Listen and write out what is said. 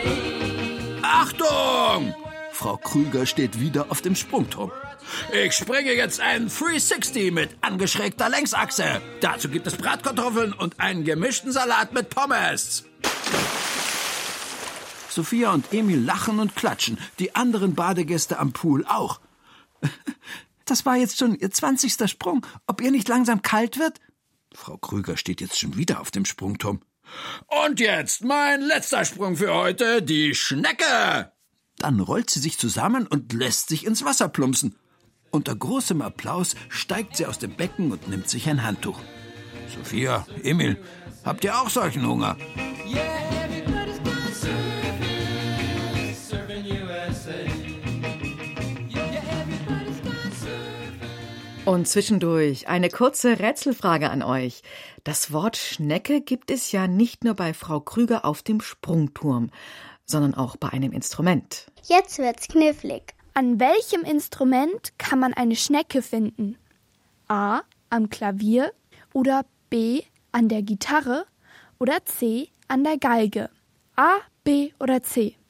Achtung! Frau Krüger steht wieder auf dem Sprungturm. Ich springe jetzt einen 360 mit angeschrägter Längsachse. Dazu gibt es Bratkartoffeln und einen gemischten Salat mit Pommes. Sophia und Emil lachen und klatschen, die anderen Badegäste am Pool auch. Das war jetzt schon Ihr 20. Sprung. Ob ihr nicht langsam kalt wird? Frau Krüger steht jetzt schon wieder auf dem Sprungturm. Und jetzt mein letzter Sprung für heute, die Schnecke. Dann rollt sie sich zusammen und lässt sich ins Wasser plumpsen. Unter großem Applaus steigt sie aus dem Becken und nimmt sich ein Handtuch. Sophia, Emil, habt ihr auch solchen Hunger? Und zwischendurch eine kurze Rätselfrage an euch. Das Wort Schnecke gibt es ja nicht nur bei Frau Krüger auf dem Sprungturm, sondern auch bei einem Instrument. Jetzt wird's knifflig. An welchem Instrument kann man eine Schnecke finden? A. Am Klavier oder B. An der Gitarre oder C. An der Geige? A, B oder C?